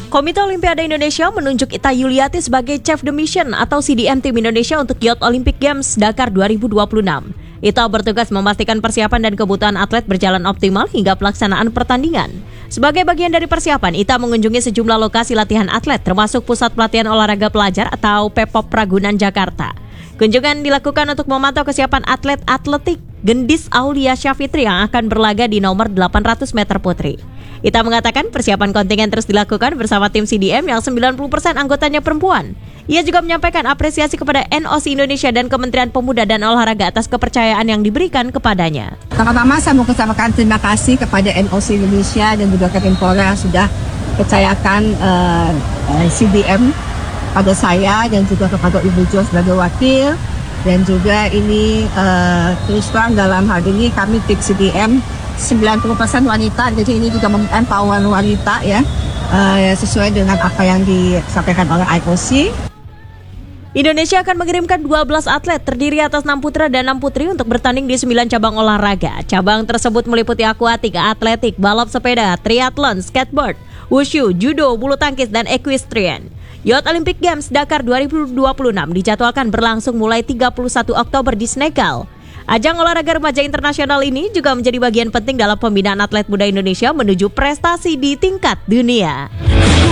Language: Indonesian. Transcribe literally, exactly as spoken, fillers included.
Komite Olimpiade Indonesia menunjuk Ita Yuliati sebagai Chef de Mission atau C D M Tim Indonesia untuk Youth Olympic Games Dakar dua ribu dua puluh enam. Ita bertugas memastikan persiapan dan kebutuhan atlet berjalan optimal hingga pelaksanaan pertandingan. Sebagai bagian dari persiapan, Ita mengunjungi sejumlah lokasi latihan atlet termasuk Pusat Pelatihan Olahraga Pelajar atau Pepop Ragunan Jakarta. Kunjungan dilakukan untuk memantau kesiapan atlet atletik Gendis Aulia Syafitri yang akan berlaga di nomor delapan ratus meter putri. Ita mengatakan persiapan kontingen terus dilakukan bersama tim C D M yang sembilan puluh persen anggotanya perempuan. Ia juga menyampaikan apresiasi kepada N O C Indonesia dan Kementerian Pemuda dan Olahraga atas kepercayaan yang diberikan kepadanya. Pertama-tama saya mau mengucapkan terima kasih kepada N O C Indonesia dan juga Kemenpora yang sudah percayakan uh, uh, C D M pada saya dan juga kepada Ibu Jo sebagai wakil. Dan juga ini uh, terus terang dalam hal ini kami tim C D M sembilan puluh persen wanita, jadi ini juga empower wanita ya, uh, sesuai dengan apa yang disampaikan oleh I O C. Indonesia akan mengirimkan dua belas atlet terdiri atas enam putra dan enam putri untuk bertanding di sembilan cabang olahraga. Cabang tersebut meliputi akuatik, atletik, balap sepeda, triathlon, skateboard, wushu, judo, bulu tangkis, dan equestrian. Youth Olympic Games Dakar dua ribu dua puluh enam dijadwalkan berlangsung mulai tiga puluh satu Oktober di Senegal. Ajang olahraga remaja internasional ini juga menjadi bagian penting dalam pembinaan atlet muda Indonesia menuju prestasi di tingkat dunia.